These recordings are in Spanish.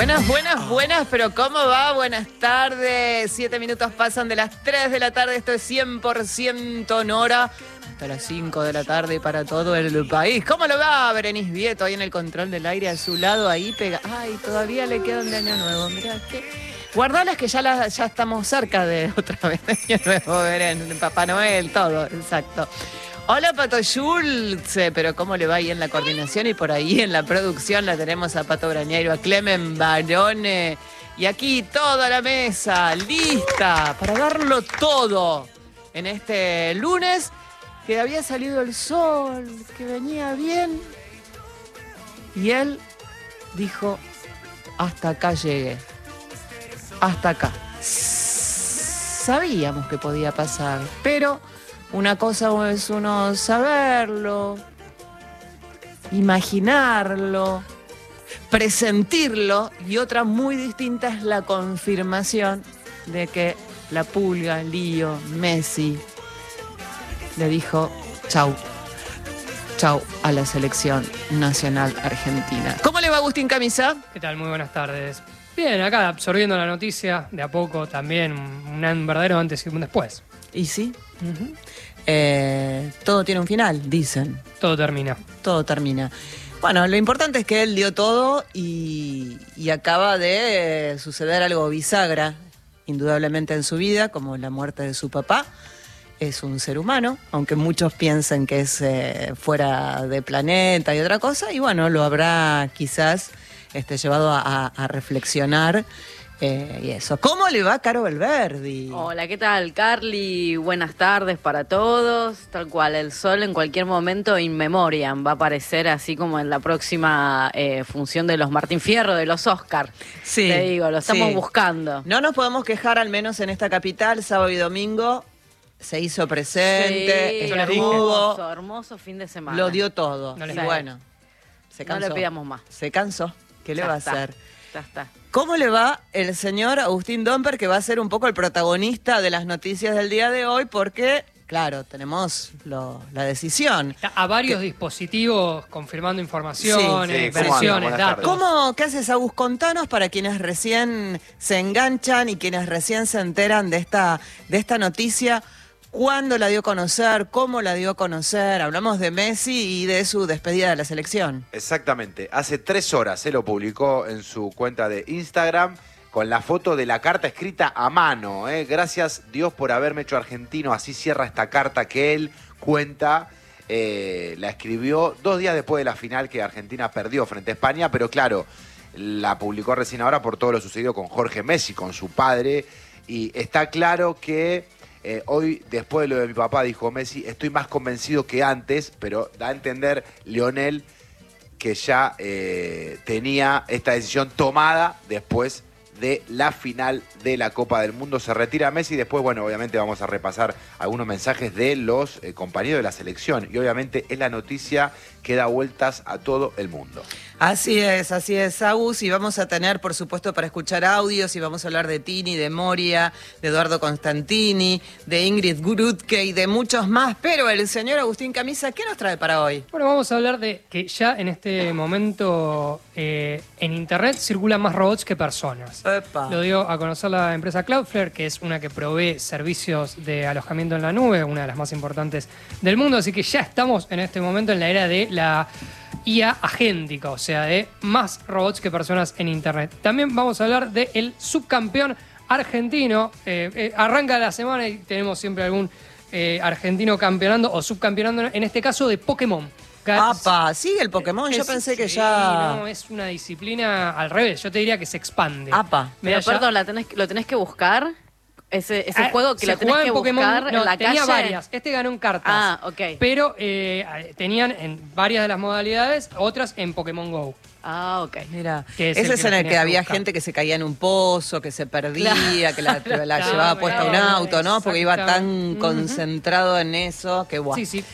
Buenas, pero ¿cómo va? Buenas tardes. 7 minutos pasan de las 3 de la tarde. Esto es 100% Nora. Hasta las 5 de la tarde para todo el país. ¿Cómo lo va Berenice Vieto ahí en el control del aire a su lado? Ahí pega. Ay, todavía le quedan de Año Nuevo. Mirá, guardalas que ya estamos cerca de otra vez de Año Nuevo, Beren. Papá Noel, todo, exacto. Hola Pato Schultz, pero ¿cómo le va ahí en la coordinación? Y por ahí en la producción la tenemos a Pato Brañeiro, a Clemen Barone. Y aquí toda la mesa lista para darlo todo en este lunes, que había salido el sol, que venía bien. Y él dijo, hasta acá llegué, hasta acá. Sabíamos que podía pasar, pero una cosa es uno saberlo, imaginarlo, presentirlo, y otra muy distinta es la confirmación de que la Pulga, Lío, Messi le dijo chau a la selección nacional argentina. ¿Cómo le va Agustín Camisa? ¿Qué tal? Muy buenas tardes. Bien, acá absorbiendo la noticia de a poco también, un verdadero antes y un después. ¿Y sí? Todo tiene un final, dicen. Todo termina. Todo termina. Bueno, lo importante es que él dio todo y acaba de suceder algo bisagra, indudablemente en su vida, como la muerte de su papá. Es un ser humano, aunque muchos piensen que es fuera de planeta y otra cosa, y bueno, lo habrá quizás llevado a reflexionar. Y eso. ¿Cómo le va Caro Belverdi? Hola, ¿qué tal, Carly? Buenas tardes para todos. Tal cual, el sol en cualquier momento in memoriam va a aparecer, así como en la próxima función de los Martín Fierro, de los Oscar. Sí. Te digo, lo estamos buscando. No nos podemos quejar, al menos en esta capital, sábado y domingo se hizo presente, Sí, estuvo, hermoso fin de semana. lo dio todo. No y le bueno, se cansó. No le pidamos más. Se cansó. ¿Qué le Ya va a está. hacer? Ya está. ¿Cómo le va el señor Agustín Domper, que va a ser un poco el protagonista de las noticias del día de hoy? Porque, claro, tenemos la decisión. Está a varios dispositivos confirmando informaciones, Sí, versiones, datos. ¿Qué haces, Agus? Contanos para quienes recién se enganchan y quienes recién se enteran de esta noticia. ¿Cuándo la dio a conocer? ¿Cómo la dio a conocer? Hablamos de Messi y de su despedida de la selección. Exactamente. Hace 3 horas se lo publicó en su cuenta de Instagram con la foto de la carta escrita a mano. Gracias Dios por haberme hecho argentino. Así cierra esta carta que él cuenta. La escribió 2 días después de la final que Argentina perdió frente a España. Pero claro, la publicó recién ahora por todo lo sucedido con Jorge Messi, con su padre. Y está claro que hoy, después de lo de mi papá, dijo Messi, estoy más convencido que antes, pero da a entender Lionel que ya tenía esta decisión tomada después de la final de la Copa del Mundo. Se retira Messi y después, bueno, obviamente vamos a repasar algunos mensajes de los compañeros de la selección. Y obviamente es la noticia que da vueltas a todo el mundo. Así es, Agus, y vamos a tener, por supuesto, para escuchar audios, y vamos a hablar de Tini, de Moria, de Eduardo Constantini, de Ingrid Grutke y de muchos más, pero el señor Agustín Camisa, ¿qué nos trae para hoy? Bueno, vamos a hablar de que ya en este momento en internet circulan más robots que personas. Epa. Lo dio a conocer la empresa Cloudflare, que es una que provee servicios de alojamiento en la nube, una de las más importantes del mundo, así que ya estamos en este momento en la era de la IA agéntica, o sea, de más robots que personas en internet. También vamos a hablar del subcampeón argentino. Arranca la semana y tenemos siempre algún argentino campeonando o subcampeonando, en este caso de Pokémon. ¡Apa! ¿Sigue el Pokémon? Yo pensé que ya... No, es una disciplina al revés. Yo te diría que se expande. ¡Apa! Pero perdón, lo tenés que buscar. Ese juego que lo tenés que Pokémon, buscar en la tenía calle. varias. Este ganó en cartas. Ah, ok. Pero tenían en varias de las modalidades, otras en Pokémon GO. Ah, ok. Mira, Que es ese el es que en el tenías que que había buscar. gente que se caía en un pozo, que se perdía, que la llevaba puesta a un Claro, auto, ¿no? Porque iba tan exactamente. concentrado en eso, que guau. Sí, sí.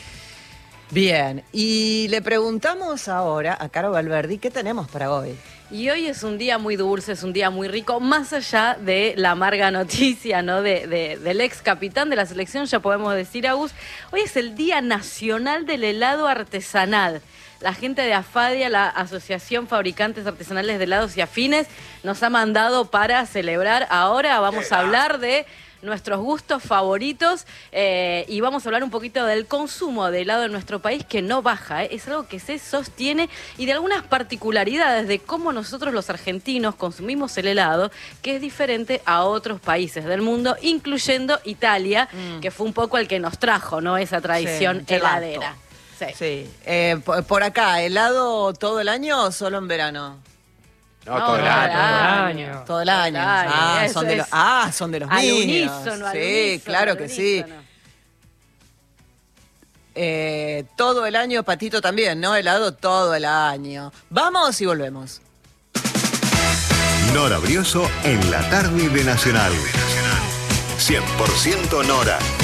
Bien, y le preguntamos ahora a Caro Valverdi, ¿qué tenemos para hoy? Y hoy es un día muy dulce, es un día muy rico, más allá de la amarga noticia, ¿no? Del ex capitán de la selección, ya podemos decir, Agus, hoy es el Día Nacional del Helado Artesanal. La gente de AFADIA, la Asociación Fabricantes Artesanales de Helados y Afines, nos ha mandado para celebrar. Ahora vamos a hablar de nuestros gustos favoritos y vamos a hablar un poquito del consumo de helado en nuestro país, que no baja, es algo que se sostiene, y de algunas particularidades de cómo nosotros los argentinos consumimos el helado, que es diferente a otros países del mundo, incluyendo Italia, que fue un poco el que nos trajo, ¿no?, esa tradición heladera. Sí. Por acá, ¿helado todo el año o solo en verano? No, todo el año. Todo el año. Son de los al míos. unísono, al Sí, unísono, claro al que sí. unísono. Todo el año, Patito, también, ¿no? Helado todo el año. Vamos y volvemos. Nora Brioso en la tarde de Nacional. 100% Nora.